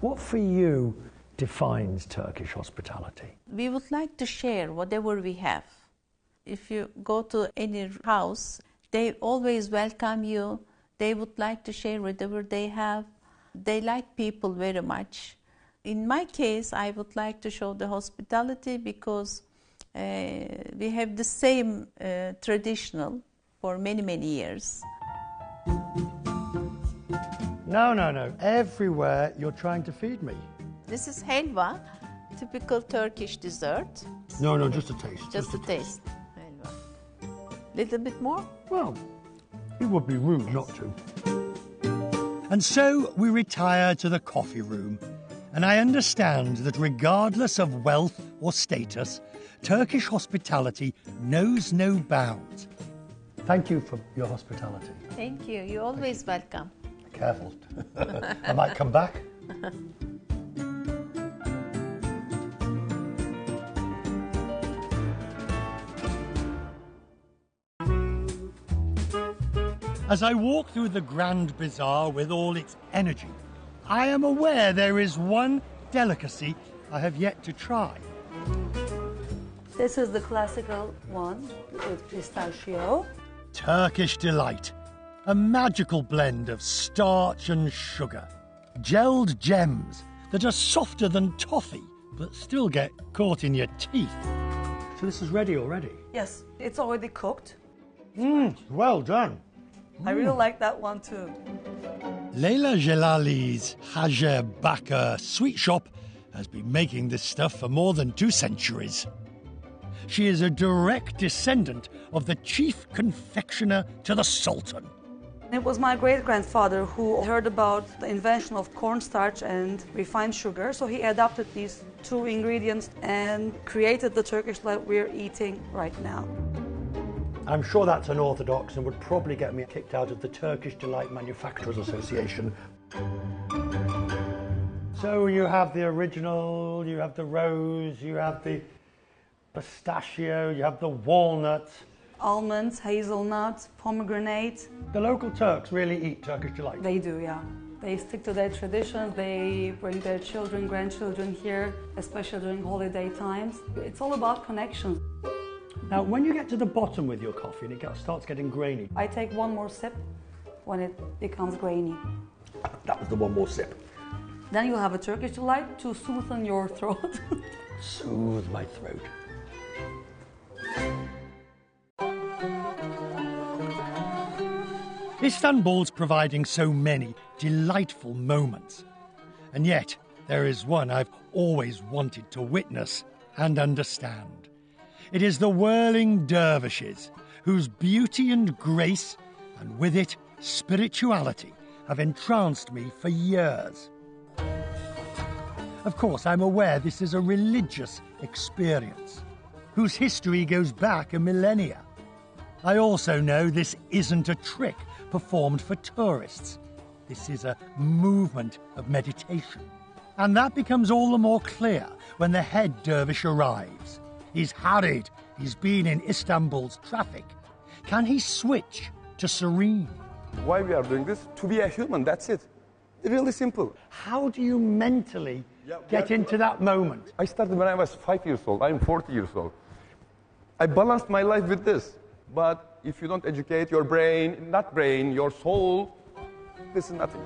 What for you defines Turkish hospitality? We would like to share whatever we have. If you go to any house, they always welcome you. They would like to share whatever they have. They like people very much. In my case, I would like to show the hospitality because we have the same traditional for many, many years. No. Everywhere you're trying to feed me. This is helva, typical Turkish dessert. No, just a taste. Just a taste. Helva. Little bit more? Well, it would be rude not to. And so we retire to the coffee room, and I understand that regardless of wealth or status, Turkish hospitality knows no bounds. Thank you for your hospitality. Thank you. You're always welcome. Careful. I might come back. As I walk through the Grand Bazaar with all its energy, I am aware there is one delicacy I have yet to try. This is the classical one with pistachio. Turkish delight, a magical blend of starch and sugar. Gelled gems that are softer than toffee, but still get caught in your teeth. So this is ready already? Yes, it's already cooked. Well done. I really like that one too. Leyla Jelali's Hajer Bakr sweet shop has been making this stuff for more than 2 centuries. She is a direct descendant of the chief confectioner to the Sultan. It was my great-grandfather who heard about the invention of cornstarch and refined sugar, so he adopted these 2 ingredients and created the Turkish that we're eating right now. I'm sure that's unorthodox and would probably get me kicked out of the Turkish Delight Manufacturers Association. So you have the original, you have the rose, you have the pistachio, you have the walnut. Almonds, hazelnuts, pomegranate. The local Turks really eat Turkish Delight. They do, yeah. They stick to their traditions. They bring their children, grandchildren here, especially during holiday times. It's all about connections. Now, when you get to the bottom with your coffee and it starts getting grainy... I take one more sip when it becomes grainy. That was the one more sip. Then you'll have a Turkish Delight to soothe your throat. Soothe my throat. Istanbul's providing so many delightful moments. And yet, there is one I've always wanted to witness and understand. It is the whirling dervishes, whose beauty and grace, and with it, spirituality, have entranced me for years. Of course, I'm aware this is a religious experience, whose history goes back a millennia. I also know this isn't a trick performed for tourists. This is a movement of meditation. And that becomes all the more clear when the head dervish arrives. He's harried. He's been in Istanbul's traffic. Can he switch to serene? Why we are doing this? To be a human, that's it. Really simple. How do you mentally get into that moment? I started when I was 5 years old. I'm 40 years old. I balanced my life with this. But if you don't educate your brain, your soul, this is nothing.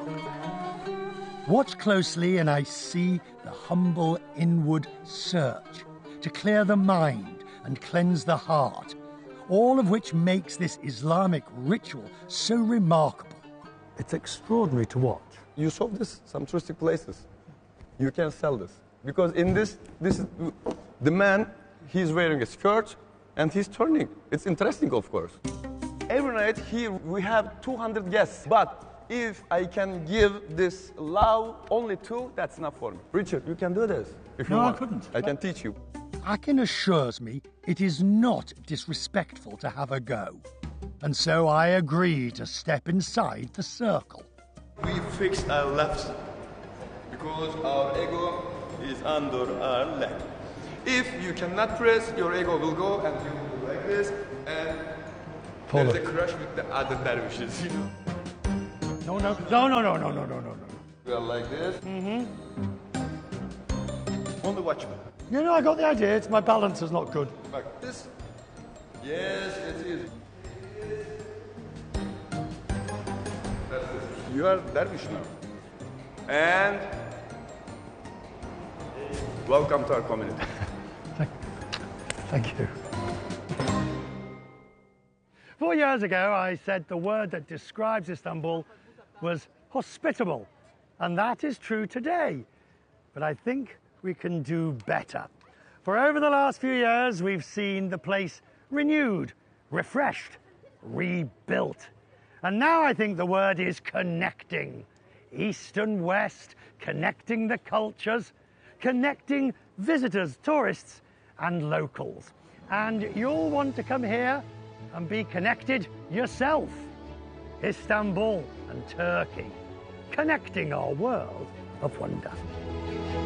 Watch closely and I see the humble inward search to clear the mind and cleanse the heart, all of which makes this Islamic ritual so remarkable. It's extraordinary to watch. You saw this, some touristic places. You can sell this. Because in this is the man, he's wearing a skirt and he's turning. It's interesting, of course. Every night here we have 200 guests, but if I can give this allow only 2, that's enough for me. Richard, you can do this. If you want. I couldn't. I can teach you. Akin assures me it is not disrespectful to have a go, and so I agree to step inside the circle. We fix our left because our ego is under our leg. If you cannot press, your ego will go and you will do like this, and there's a crush with the other dervishes, you know. No. We are like this. Only watch me. I got the idea. It's my balance is not good. Like this. Yes, it's easy. That's it. You are dervish now. And welcome to our community. Thank you. 4 years ago, I said the word that describes Istanbul was hospitable, and that is true today. But I think we can do better. For over the last few years, we've seen the place renewed, refreshed, rebuilt. And now I think the word is connecting. East and West, connecting the cultures, connecting visitors, tourists, and locals. And you'll want to come here and be connected yourself. Istanbul and Turkey, connecting our world of wonder.